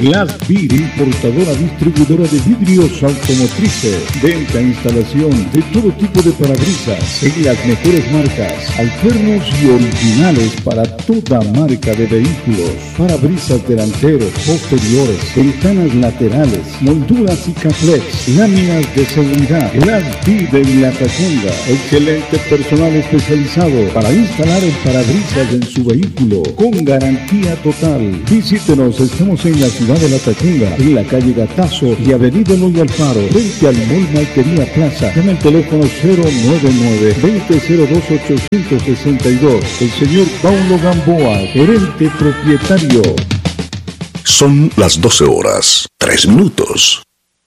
Glass Beer, importadora distribuidora de vidrios automotrices. Venta e instalación de todo tipo de parabrisas en las mejores marcas, alternos y originales para toda marca de vehículos. Parabrisas delanteros, posteriores, ventanas laterales, molduras y caplex, láminas de seguridad. Glass Beer en La Tacunga. Excelente personal especializado para instalar el parabrisas en su vehículo con garantía total. Visítenos, estamos en la ciudad de La Tacunga, en la calle Gatazo y avenida Eloy Alfaro, frente al Mall Maltería Plaza. Llama al teléfono 099-2002-862. El señor Paulo Gamboa, gerente propietario. Son las 12 horas, 3 minutos.